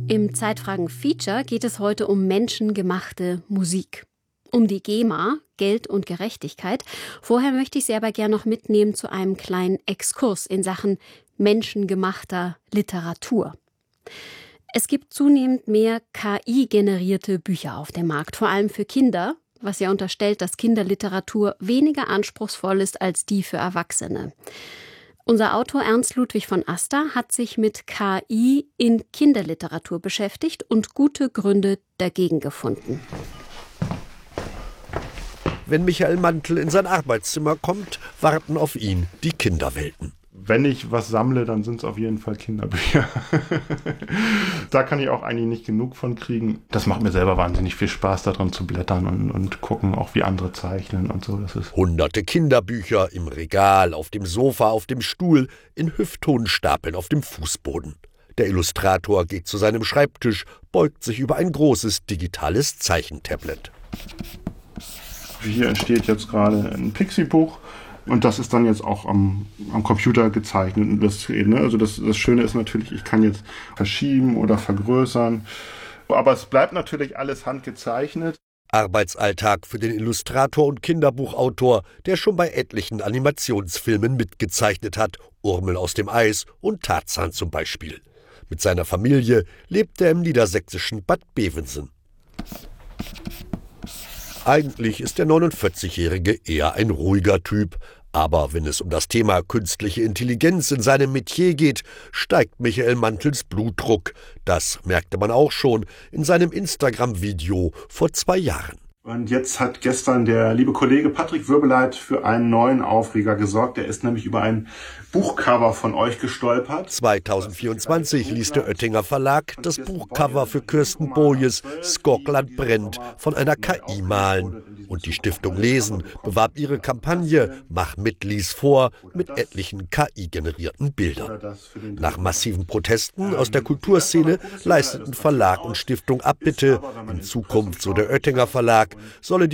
Im Zeitfragen-Feature geht es heute um menschengemachte Musik. Um die GEMA, Geld und Gerechtigkeit. Vorher möchte ich Sie aber gerne noch mitnehmen zu einem kleinen Exkurs in Sachen menschengemachter Literatur. Es gibt zunehmend mehr KI-generierte Bücher auf dem Markt, vor allem für Kinder, was ja unterstellt, dass Kinderliteratur weniger anspruchsvoll ist als die für Erwachsene. Unser Autor Ernst Ludwig von Aster hat sich mit KI in Kinderliteratur beschäftigt und gute Gründe dagegen gefunden. Wenn Michael Mantl in sein Arbeitszimmer kommt, warten auf ihn die Kinderwelten. Wenn ich was sammle, dann sind es auf jeden Fall Kinderbücher. Da kann ich auch eigentlich nicht genug von kriegen. Das macht mir selber wahnsinnig viel Spaß, daran zu blättern und gucken, auch wie andere zeichnen und so. Das ist Hunderte Kinderbücher im Regal, auf dem Sofa, auf dem Stuhl, in hüfthohen Stapeln auf dem Fußboden. Der Illustrator geht zu seinem Schreibtisch, beugt sich über ein großes digitales Zeichentablet. Hier entsteht jetzt gerade ein Pixie-Buch. Und das ist dann jetzt auch am Computer gezeichnet und illustriert. Ne? Also das Schöne ist natürlich, ich kann jetzt verschieben oder vergrößern. Aber es bleibt natürlich alles handgezeichnet. Arbeitsalltag für den Illustrator und Kinderbuchautor, der schon bei etlichen Animationsfilmen mitgezeichnet hat. Urmel aus dem Eis und Tarzan zum Beispiel. Mit seiner Familie lebt er im niedersächsischen Bad Bevensen. Eigentlich ist der 49-Jährige eher ein ruhiger Typ. Aber wenn es um das Thema künstliche Intelligenz in seinem Metier geht, steigt Michael Mantls Blutdruck. Das merkte man auch schon in seinem Instagram-Video vor 2 Jahren. Und jetzt hat gestern der liebe Kollege Patrick Wirbeleit für einen neuen Aufreger gesorgt. Er ist nämlich über ein Buchcover von euch gestolpert. 2024 ließ der Oettinger Verlag das Buchcover für Kirsten Bojes Skogland brennt von einer KI malen. Und die Stiftung Lesen bewarb ihre Kampagne Mach mit, lies vor mit etlichen KI-generierten Bildern. Nach massiven Protesten aus der Kulturszene leisteten Verlag und Stiftung Abbitte. In Zukunft, so der Oettinger Verlag, solle